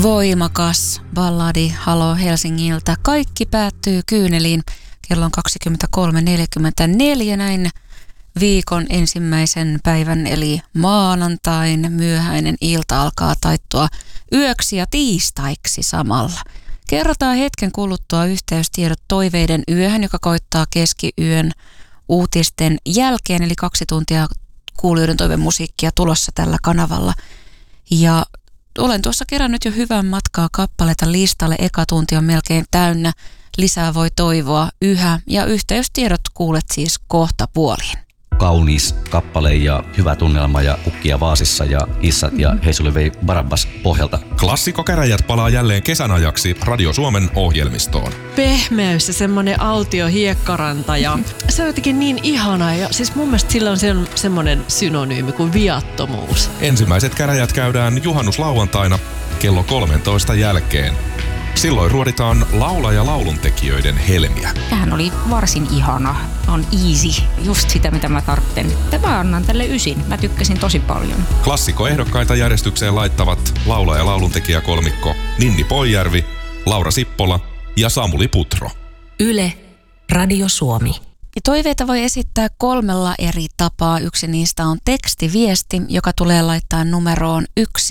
Voimakas balladi Halo Helsingiltä. Kaikki päättyy kyyneliin. Kello on 23.44 näin viikon ensimmäisen päivän eli maanantain myöhäinen ilta alkaa taittua yöksi ja tiistaiksi samalla. Kerrotaan hetken kuluttua yhteystiedot toiveiden yöhön, joka koittaa keskiyön uutisten jälkeen, eli 2 tuntia kuulijoiden toivemusiikkia tulossa tällä kanavalla. Ja olen tuossa kerännyt jo hyvän matkaa kappaleita listalle. Eka tunti on melkein täynnä. Lisää voi toivoa yhä ja yhteystiedot kuulet siis kohta puoliin. Kaunis kappale ja hyvä tunnelma ja kukkia vaasissa ja Issat ja Heisuli vei Barabbas pohjalta. Klassikkokäräjät palaa jälleen kesän ajaksi Radio Suomen ohjelmistoon. Pehmeys ja semmoinen autio hiekkaranta ja se on jotenkin niin ihana ja siis mun mielestä sillä on semmoinen synonyymi kuin viattomuus. Ensimmäiset käräjät käydään juhannuslauantaina kello 13 jälkeen. Silloin ruoditaan ja lauluntekijöiden helmiä. Tämähän oli varsin ihana. On easy. Just sitä, mitä mä tarvitsen. Mä annan tälle 9. Mä tykkäsin tosi paljon. Klassikkoehdokkaita järjestykseen laittavat ja lauluntekijäkolmikko Ninni Poijärvi, Laura Sippola ja Samuli Putro. Yle, Radio Suomi. Ja toiveita voi esittää 3 eri tapaa. Yksi niistä on tekstiviesti, joka tulee laittaa numeroon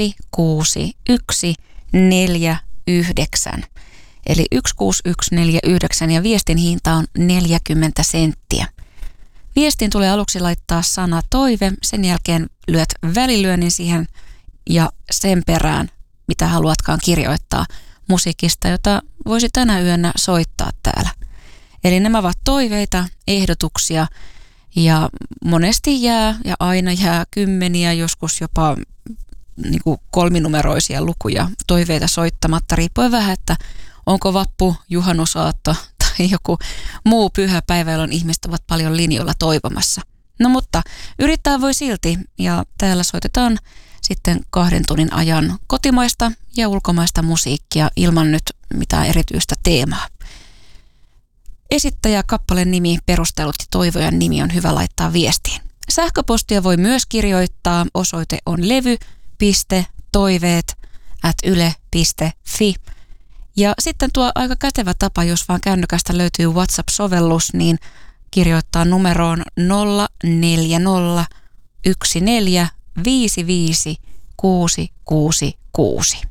16149. Eli 16149 ja viestin hinta on 40 senttiä. Viestin tulee aluksi laittaa sana toive, sen jälkeen lyöt välilyönnin siihen ja sen perään, mitä haluatkaan kirjoittaa musiikista, jota voisi tänä yönä soittaa täällä. Eli nämä ovat toiveita, ehdotuksia ja monesti jää ja aina jää kymmeniä, joskus jopa niin kuin 3-numeroisia lukuja toiveita soittamatta, riippuen vähän, että onko vappu, juhannusaatto tai joku muu pyhä päivä, jolloin ihmiset ovat paljon linjoilla toivomassa. No mutta yrittää voi silti ja täällä soitetaan sitten 2 tunnin ajan kotimaista ja ulkomaista musiikkia ilman nyt mitään erityistä teemaa. Esittäjä, kappaleen nimi, perustelut ja toivojan nimi on hyvä laittaa viestiin. Sähköpostia voi myös kirjoittaa, osoite on levy.toiveet@yle.fi. Ja sitten tuo aika kätevä tapa, jos vaan kännykästä löytyy WhatsApp-sovellus, niin kirjoittaa numeroon 040 14 55 666.